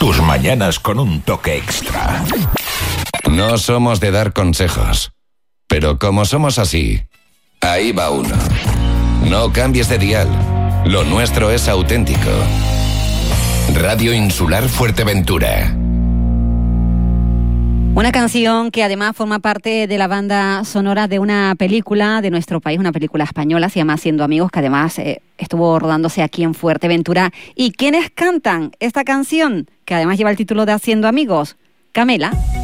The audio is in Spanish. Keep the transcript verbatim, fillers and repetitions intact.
Tus mañanas con un toque extra. No somos de dar consejos, pero como somos así, ahí va uno. No cambies de dial. Lo nuestro es auténtico. Radio Insular Fuerteventura. Una canción que además forma parte de la banda sonora de una película de nuestro país, una película española, se llama Haciendo Amigos, que además eh, estuvo rodándose aquí en Fuerteventura. ¿Y quiénes cantan esta canción, que además lleva el título de Haciendo Amigos? Camela.